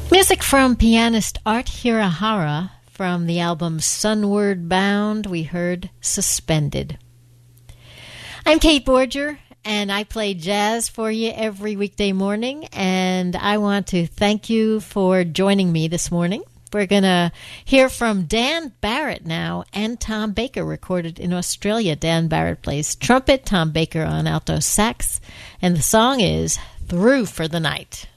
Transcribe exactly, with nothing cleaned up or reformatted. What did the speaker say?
Music from pianist Art Hirahara from the album Sunward Bound. We heard Suspended. I'm Kate Borger, and I play jazz for you every weekday morning, and I want to thank you for joining me this morning. We're going to hear from Dan Barrett now and Tom Baker, recorded in Australia. Dan Barrett plays trumpet, Tom Baker on alto sax, and the song is Through for the Night.